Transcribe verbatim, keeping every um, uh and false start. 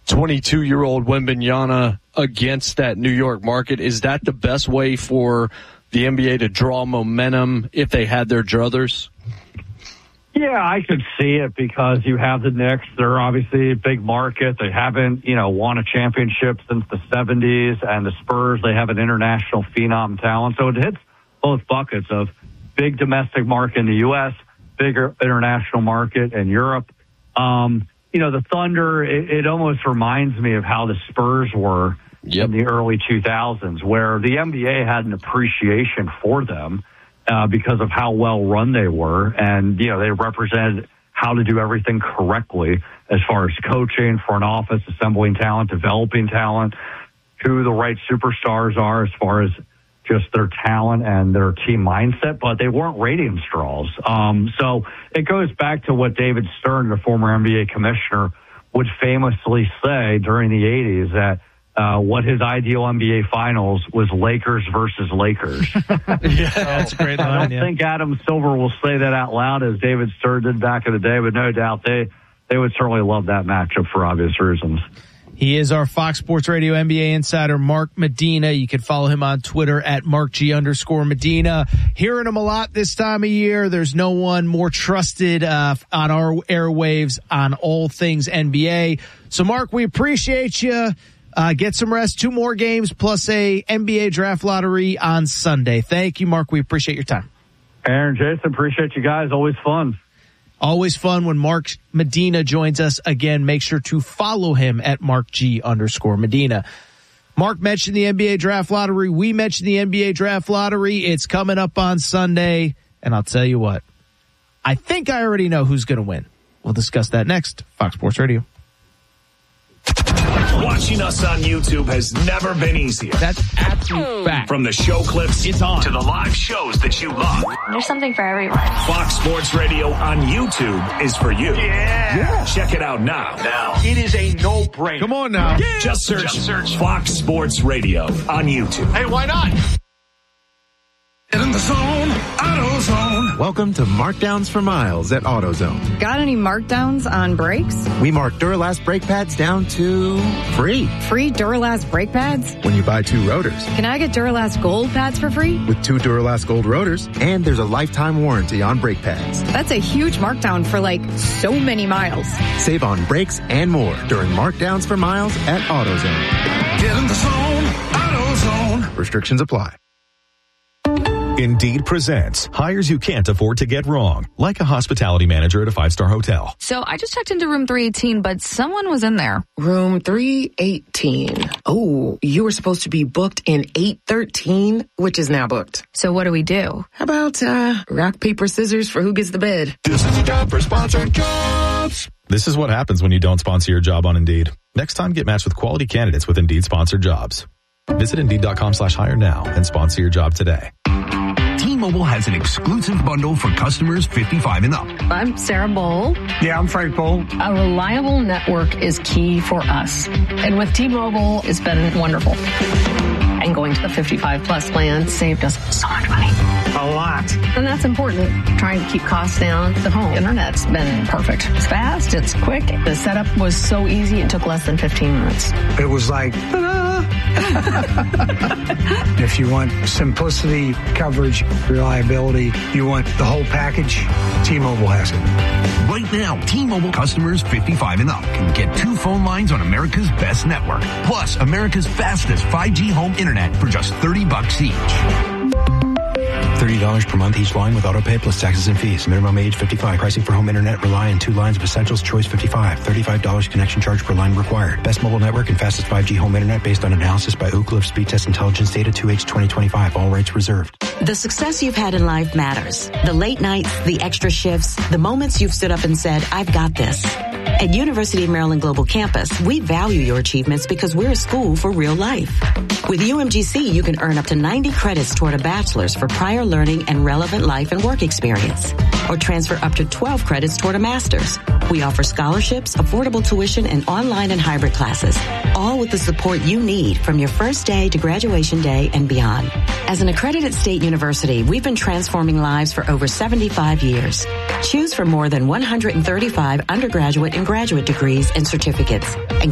twenty-two-year-old Wembanyama against that New York market. Is that the best way for the N B A to draw momentum if they had their druthers? Yeah, I could see it because you have the Knicks. They're obviously a big market. They haven't, you know, won a championship since the seventies. And the Spurs, they have an international phenom talent. So it hits both buckets of big domestic market in the U S, bigger international market in Europe. Um, you know, the Thunder, it, it almost reminds me of how the Spurs were yep. in the early two thousands, where the N B A had an appreciation for them. Uh, because of how well run they were. And, you know, they represented how to do everything correctly as far as coaching, front office, assembling talent, developing talent, who the right superstars are as far as just their talent and their team mindset, but they weren't ratings draws. Um, so it goes back to what David Stern, the former N B A commissioner, would famously say during the eighties, that Uh, what his ideal N B A finals was Lakers versus Lakers. Yeah, that's a great line. I don't yeah. think Adam Silver will say that out loud as David Stern did back in the day, but no doubt they, they would certainly love that matchup for obvious reasons. He is our Fox Sports Radio N B A insider, Mark Medina. You can follow him on Twitter at MarkG underscore Medina. Hearing him a lot this time of year. There's no one more trusted uh, on our airwaves on all things N B A. So, Mark, we appreciate you. Uh, get some rest, two more games, plus a N B A draft lottery on Sunday. Thank you, Mark. We appreciate your time. Aaron, Jason, appreciate you guys. Always fun. Always fun when Mark Medina joins us. Again, make sure to follow him at MarkG underscore Medina. Mark mentioned the N B A draft lottery. We mentioned the N B A draft lottery. It's coming up on Sunday. And I'll tell you what, I think I already know who's going to win. We'll discuss that next. Fox Sports Radio. Watching us on YouTube has never been easier. That's absolute fact. From the show clips it's on. to the live shows that you love. There's something for everyone. Fox Sports Radio on YouTube is for you. Yeah. yeah. Check it out now. Now. It is a no-brainer. Come on now. Yeah. Just search, Just search Fox Sports Radio on YouTube. Hey, why not? In the zone, AutoZone. Welcome to Markdowns for Miles at AutoZone. Got any markdowns on brakes? We mark Duralast brake pads down to free. Free Duralast brake pads? When you buy two rotors. Can I get Duralast Gold pads for free? With two Duralast Gold rotors, and there's a lifetime warranty on brake pads. That's a huge markdown for like so many miles. Save on brakes and more during Markdowns for Miles at AutoZone. Get in the zone, AutoZone. Restrictions apply. Indeed presents hires you can't afford to get wrong, like a hospitality manager at a five-star hotel. So I just checked into room three eighteen, but someone was in there. Room three eighteen. Oh, you were supposed to be booked in eight thirteen, which is now booked. So what do we do? How about uh, rock, paper, scissors for who gets the bed? This is a job for sponsored jobs. This is what happens when you don't sponsor your job on Indeed. Next time, get matched with quality candidates with Indeed sponsored jobs. Visit Indeed.com slash hire now and sponsor your job today. T-Mobile has an exclusive bundle for customers fifty-five and up. I'm Sarah Bowl. Yeah, I'm Frank Bowl. A reliable network is key for us. And with T-Mobile, it's been wonderful. And going to the fifty-five plus plan saved us so much money. A lot. And that's important. Trying to keep costs down. The home internet's been perfect. It's fast. It's quick. The setup was so easy. It took less than fifteen minutes. It was like, ta-da! If you want simplicity, coverage, reliability, you want the whole package, T-Mobile has it. Right now, T-Mobile customers fifty-five and up can get two phone lines on America's best network, plus America's fastest five G home internet for just thirty bucks each. thirty dollars per month each line with autopay plus taxes and fees. Minimum age fifty-five. Pricing for home internet rely on two lines of Essentials Choice fifty-five. thirty-five dollars connection charge per line required. Best mobile network and fastest five G home internet based on analysis by Ookla of Speed Test Intelligence Data two H twenty twenty-five. All rights reserved. The success you've had in life matters. The late nights, the extra shifts, the moments you've stood up and said, I've got this. At University of Maryland Global Campus, we value your achievements because we're a school for real life. With U M G C, you can earn up to ninety credits toward a bachelor's for prior learning and relevant life and work experience, or transfer up to twelve credits toward a master's. We offer scholarships, affordable tuition, and online and hybrid classes, all with the support you need from your first day to graduation day and beyond. As an accredited state university, we've been transforming lives for over seventy-five years. Choose from more than one hundred thirty-five undergraduate and graduate degrees and certificates, and